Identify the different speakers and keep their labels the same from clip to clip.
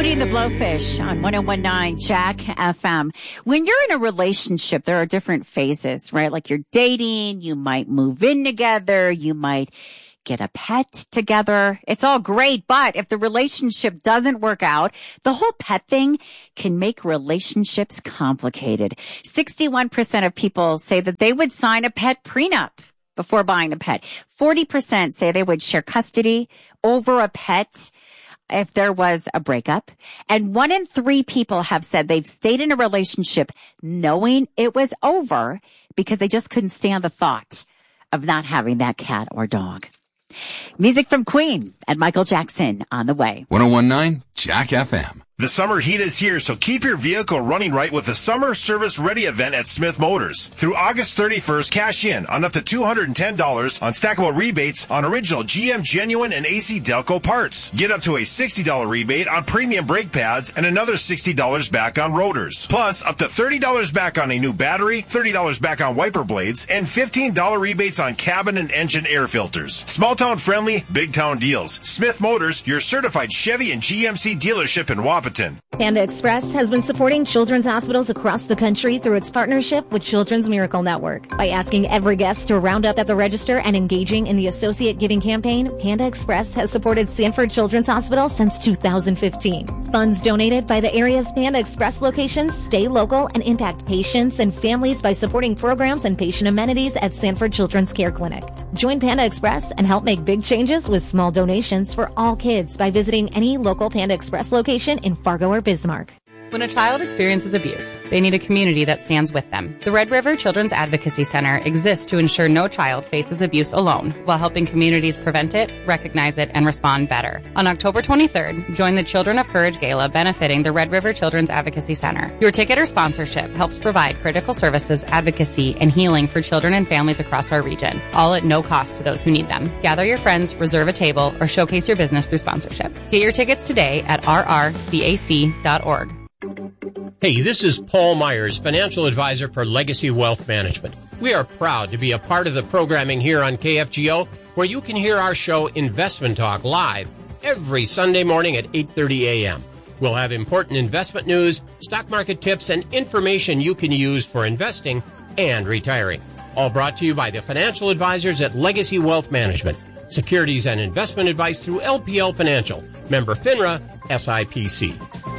Speaker 1: Hootie and the Blowfish on 101.9 Jack FM. When you're in a relationship, there are different phases, right? Like you're dating, you might move in together, you might get a pet together. It's all great, but if the relationship doesn't work out, the whole pet thing can make relationships complicated. 61% of people say that they would sign a pet prenup before buying a pet. 40% say they would share custody over a pet if there was a breakup. And 1 in 3 people have said they've stayed in a relationship knowing it was over because they just couldn't stand the thought of not having that cat or dog. Music from Queen and Michael Jackson on the way.
Speaker 2: 101.9 Jack FM.
Speaker 3: The summer heat is here, so keep your vehicle running right with the Summer Service Ready event at Smith Motors. Through August 31st, cash in on up to $210 on stackable rebates on original GM Genuine and AC Delco parts. Get up to a $60 rebate on premium brake pads and another $60 back on rotors. Plus, up to $30 back on a new battery, $30 back on wiper blades, and $15 rebates on cabin and engine air filters. Small town friendly, big town deals. Smith Motors, your certified Chevy and GMC dealership in Wapaton.
Speaker 4: Panda Express has been supporting children's hospitals across the country through its partnership with Children's Miracle Network. By asking every guest to round up at the register and engaging in the Associate Giving campaign, Panda Express has supported Sanford Children's Hospital since 2015. Funds donated by the area's Panda Express locations stay local and impact patients and families by supporting programs and patient amenities at Sanford Children's Care Clinic. Join Panda Express and help make big changes with small donations for all kids by visiting any local Panda Express location in Fargo or Bismarck.
Speaker 5: When a child experiences abuse, they need a community that stands with them. The Red River Children's Advocacy Center exists to ensure no child faces abuse alone, while helping communities prevent it, recognize it, and respond better. On October 23rd, join the Children of Courage Gala benefiting the Red River Children's Advocacy Center. Your ticket or sponsorship helps provide critical services, advocacy, and healing for children and families across our region, all at no cost to those who need them. Gather your friends, reserve a table, or showcase your business through sponsorship. Get your tickets today at rrcac.org.
Speaker 6: Hey, this is Paul Myers, financial advisor for Legacy Wealth Management. We are proud to be a part of the programming here on KFGO, where you can hear our show Investment Talk live every Sunday morning at 8:30 a.m. We'll have important investment news, stock market tips, and information you can use for investing and retiring. All brought to you by the financial advisors at Legacy Wealth Management. Securities and investment advice through LPL Financial. Member FINRA, SIPC.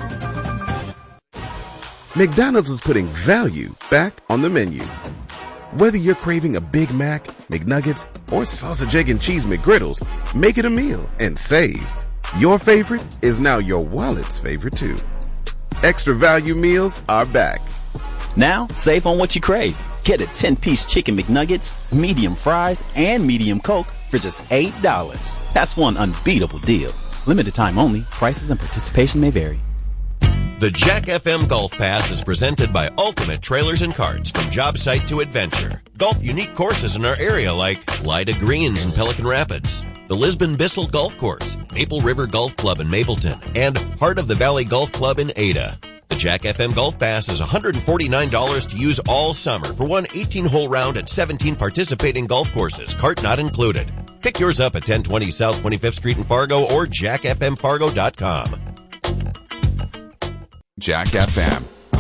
Speaker 7: McDonald's is putting value back on the menu. Whether you're craving a Big Mac, McNuggets, or sausage, egg, and cheese McGriddles, make it a meal and save. Your favorite is now your wallet's favorite too. Extra value meals are back.
Speaker 8: Now, save on what you crave. Get a 10-piece chicken McNuggets, medium fries, and medium Coke for just $8. That's one unbeatable deal. Limited time only. Prices and participation may vary.
Speaker 9: The Jack FM Golf Pass is presented by Ultimate Trailers and Carts. From job site to adventure. Golf unique courses in our area like Lida Greens in Pelican Rapids, the Lisbon Bissell Golf Course, Maple River Golf Club in Mapleton, and Heart of the Valley Golf Club in Ada. The Jack FM Golf Pass is $149 to use all summer for one 18-hole round at 17 participating golf courses, cart not included. Pick yours up at 1020 South 25th Street in Fargo or jackfmfargo.com.
Speaker 2: Jack FM.